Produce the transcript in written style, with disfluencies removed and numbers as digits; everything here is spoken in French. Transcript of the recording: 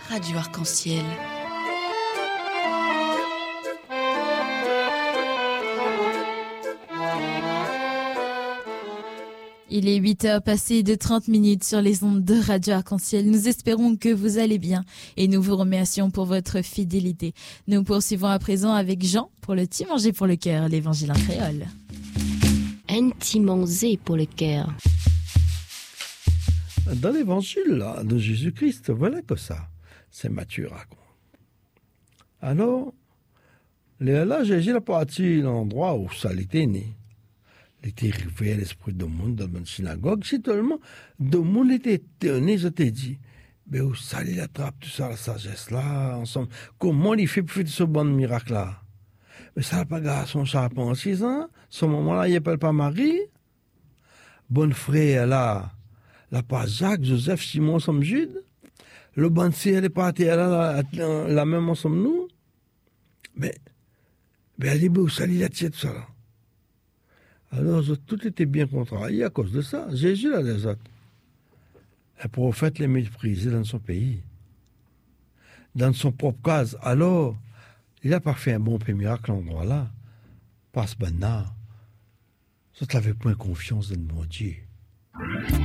Radio Arc-en-Ciel. Il est 8h passées de 30 minutes sur les ondes de Radio Arc-en-Ciel. Nous espérons que vous allez bien et nous vous remercions pour votre fidélité. Nous poursuivons à présent avec Jean pour le Ti manger pour le cœur, l'évangile en créole. Un ti manger pour le cœur. Dans l'évangile là, de Jésus-Christ, voilà que ça, c'est Matthieu raconte. Alors, là, Jésus a parti l'endroit où ça était né. Il était arrivé à l'esprit de monde dans une synagogue. Si tellement de monde était étonné, je t'ai dit, mais où ça il attrape tout ça, la sagesse là, ensemble. Comment il fait pour faire ce bon miracle là? Mais ça n'a pas gardé son chapon en 6 ans. Ce moment-là, il n'appelle pas Marie. Bon frère là, là pas Jacques, Joseph, Simon, ensemble Jude. Le bon sœur, elle est partie là, la même ensemble nous. Mais elle est où ça il a tiré tout ça là? Alors, tout était bien contrarié à cause de ça. Jésus, là, les autres. Un prophète les méprisait dans son pays, dans son propre case. Alors, il n'a pas fait un bon miracle à l'endroit là. Parce que maintenant, ça n'avait point confiance dans mon Dieu.